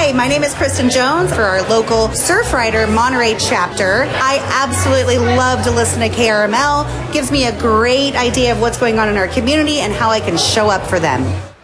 Hi, my name is Kristen Jones for our local Surfrider Monterey chapter. I absolutely love to listen to KRML. Gives me a great idea of what's going on in our community and how I can show up for them.